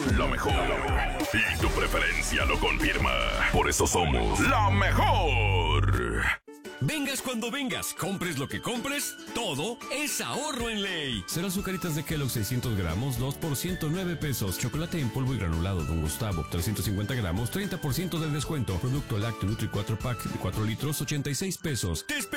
La mejor. Y tu preferencia lo confirma. Por eso somos la mejor. Vengas cuando vengas, compres lo que compres, todo es ahorro en Ley. Cero azucaritas de Kellogg 600 gramos, 2 por 109 pesos. Chocolate en polvo y granulado Don Gustavo, 350 gramos, 30% del descuento. Producto lácteo Nutri 4 Pack de 4 litros, 86 pesos. ¡Te espero!